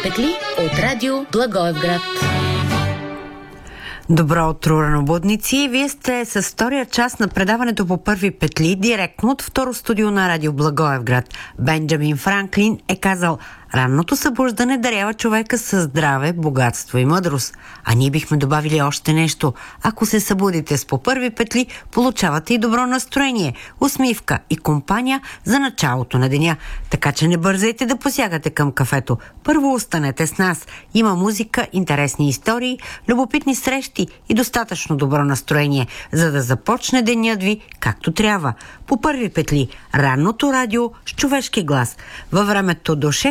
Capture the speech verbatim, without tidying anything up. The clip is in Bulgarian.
петли от радио Благоевград. Добро утро, ранобудници! Вие сте с втория част на предаването по първи петли, директно от второ студио на радио Благоевград. Бенджамин Франклин е казал: ранното събуждане дарява човека със здраве, богатство и мъдрост. А ние бихме добавили още нещо. Ако се събудите с по първи петли, получавате и добро настроение, усмивка и компания за началото на деня. Така че не бързайте да посягате към кафето. Първо останете с нас. Има музика, интересни истории, любопитни срещи и достатъчно добро настроение, за да започне денят ви както трябва. По първи петли, ранното радио с човешки глас. Във времето до